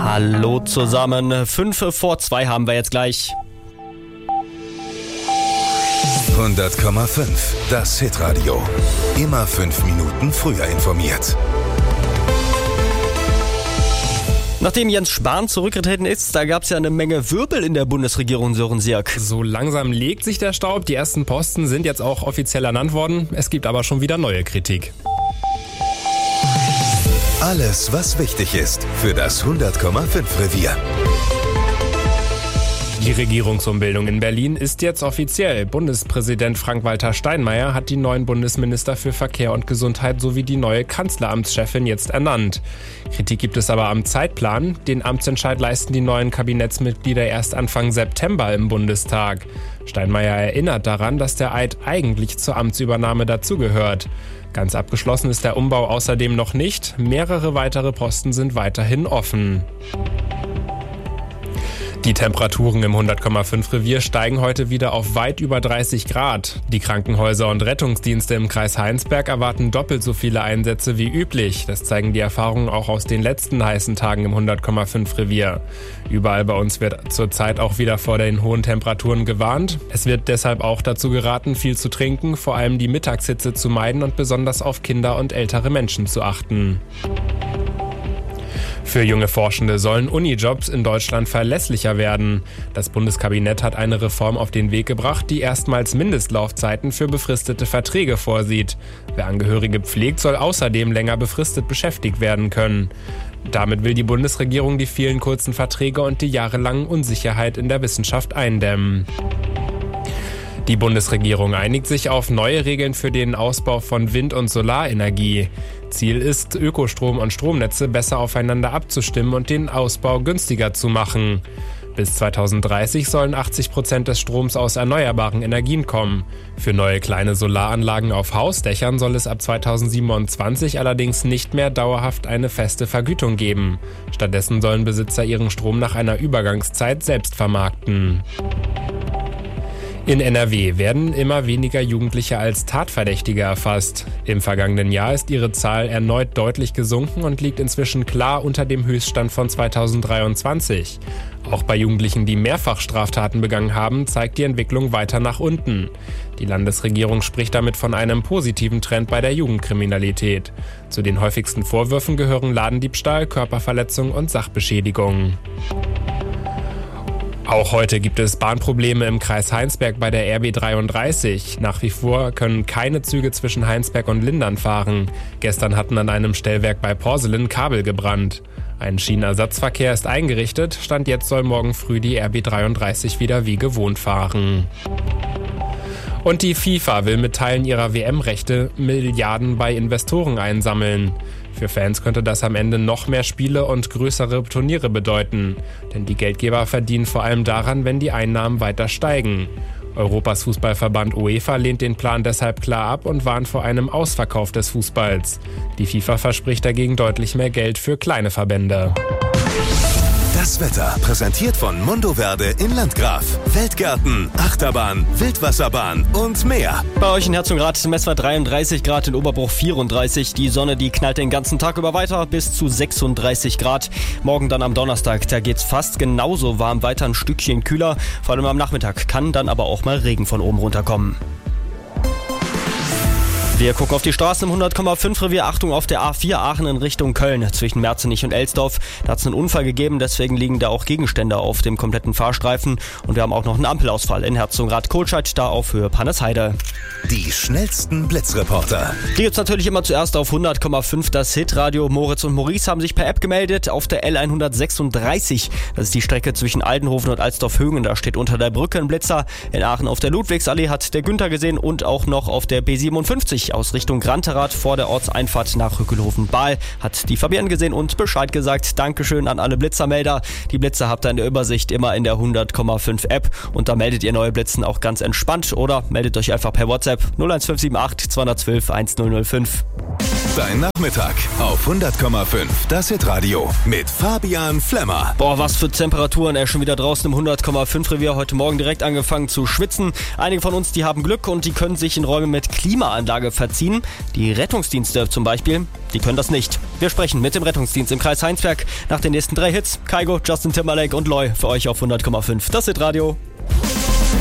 Hallo zusammen, 5:05 haben wir jetzt gleich. 100,5, das Hitradio. Immer 5 Minuten früher informiert. Nachdem Jens Spahn zurückgetreten ist, da gab es ja eine Menge Wirbel in der Bundesregierung, Sören Sierk. So langsam legt sich der Staub. Die ersten Posten sind jetzt auch offiziell ernannt worden. Es gibt aber schon wieder neue Kritik. Alles, was wichtig ist für das 100,5 Revier. Die Regierungsumbildung in Berlin ist jetzt offiziell. Bundespräsident Frank-Walter Steinmeier hat die neuen Bundesminister für Verkehr und Gesundheit sowie die neue Kanzleramtschefin jetzt ernannt. Kritik gibt es aber am Zeitplan. Den Amtsentscheid leisten die neuen Kabinettsmitglieder erst Anfang September im Bundestag. Steinmeier erinnert daran, dass der Eid eigentlich zur Amtsübernahme dazugehört. Ganz abgeschlossen ist der Umbau außerdem noch nicht. Mehrere weitere Posten sind weiterhin offen. Die Temperaturen im 100,5 Revier steigen heute wieder auf weit über 30 Grad. Die Krankenhäuser und Rettungsdienste im Kreis Heinsberg erwarten doppelt so viele Einsätze wie üblich. Das zeigen die Erfahrungen auch aus den letzten heißen Tagen im 100,5 Revier. Überall bei uns wird zurzeit auch wieder vor den hohen Temperaturen gewarnt. Es wird deshalb auch dazu geraten, viel zu trinken, vor allem die Mittagshitze zu meiden und besonders auf Kinder und ältere Menschen zu achten. Für junge Forschende sollen Unijobs in Deutschland verlässlicher werden. Das Bundeskabinett hat eine Reform auf den Weg gebracht, die erstmals Mindestlaufzeiten für befristete Verträge vorsieht. Wer Angehörige pflegt, soll außerdem länger befristet beschäftigt werden können. Damit will die Bundesregierung die vielen kurzen Verträge und die jahrelange Unsicherheit in der Wissenschaft eindämmen. Die Bundesregierung einigt sich auf neue Regeln für den Ausbau von Wind- und Solarenergie. Ziel ist, Ökostrom und Stromnetze besser aufeinander abzustimmen und den Ausbau günstiger zu machen. Bis 2030 sollen 80% des Stroms aus erneuerbaren Energien kommen. Für neue kleine Solaranlagen auf Hausdächern soll es ab 2027 allerdings nicht mehr dauerhaft eine feste Vergütung geben. Stattdessen sollen Besitzer ihren Strom nach einer Übergangszeit selbst vermarkten. In NRW werden immer weniger Jugendliche als Tatverdächtige erfasst. Im vergangenen Jahr ist ihre Zahl erneut deutlich gesunken und liegt inzwischen klar unter dem Höchststand von 2023. Auch bei Jugendlichen, die mehrfach Straftaten begangen haben, zeigt die Entwicklung weiter nach unten. Die Landesregierung spricht damit von einem positiven Trend bei der Jugendkriminalität. Zu den häufigsten Vorwürfen gehören Ladendiebstahl, Körperverletzung und Sachbeschädigung. Auch heute gibt es Bahnprobleme im Kreis Heinsberg bei der RB 33. Nach wie vor können keine Züge zwischen Heinsberg und Lindern fahren. Gestern hatten an einem Stellwerk bei Porselen Kabel gebrannt. Ein Schienenersatzverkehr ist eingerichtet. Stand jetzt soll morgen früh die RB 33 wieder wie gewohnt fahren. Und die FIFA will mit Teilen ihrer WM-Rechte Milliarden bei Investoren einsammeln. Für Fans könnte das am Ende noch mehr Spiele und größere Turniere bedeuten. Denn die Geldgeber verdienen vor allem daran, wenn die Einnahmen weiter steigen. Europas Fußballverband UEFA lehnt den Plan deshalb klar ab und warnt vor einem Ausverkauf des Fußballs. Die FIFA verspricht dagegen deutlich mehr Geld für kleine Verbände. Das Wetter präsentiert von Mondoverde in Landgraf. Weltgärten, Achterbahn, Wildwasserbahn und mehr. Bei euch in Herzogenrath messen wir 33 Grad, in Oberbruch 34. Die Sonne, die knallt den ganzen Tag über weiter bis zu 36 Grad. Morgen dann am Donnerstag, da geht's fast genauso warm, weiter ein Stückchen kühler. Vor allem am Nachmittag kann dann aber auch mal Regen von oben runterkommen. Wir gucken auf die Straßen im 100,5 Revier. Achtung auf der A4 Aachen in Richtung Köln zwischen Merzenich und Elsdorf. Da hat es einen Unfall gegeben, deswegen liegen da auch Gegenstände auf dem kompletten Fahrstreifen. Und wir haben auch noch einen Ampelausfall in Herzogenrath-Kohlscheid, da auf Höhe Pannesheide. Die schnellsten Blitzreporter. Die gibt's natürlich immer zuerst auf 100,5 das Hitradio. Moritz und Maurice haben sich per App gemeldet auf der L136. Das ist die Strecke zwischen Aldenhoven und Alsdorf-Högen. Da steht unter der Brücke ein Blitzer. In Aachen auf der Ludwigsallee hat der Günther gesehen und auch noch auf der B57 aus Richtung Granterath vor der Ortseinfahrt nach Hückelhoven-Bahl hat die Fabienne gesehen und Bescheid gesagt. Dankeschön an alle Blitzermelder. Die Blitzer habt ihr in der Übersicht immer in der 100,5 App und da meldet ihr neue Blitzen auch ganz entspannt oder meldet euch einfach per WhatsApp 01578 212 1005. Dein Nachmittag auf 100,5 Das Hitradio mit Fabian Flemmer. Boah, was für Temperaturen, er ist schon wieder draußen im 100,5 Revier. Heute Morgen direkt angefangen zu schwitzen. Einige von uns, die haben Glück und die können sich in Räume mit Klimaanlage verziehen. Die Rettungsdienste zum Beispiel, die können das nicht. Wir sprechen mit dem Rettungsdienst im Kreis Heinsberg nach den nächsten 3 Hits. Kygo, Justin Timberlake und Loy für euch auf 100,5 Das Hitradio.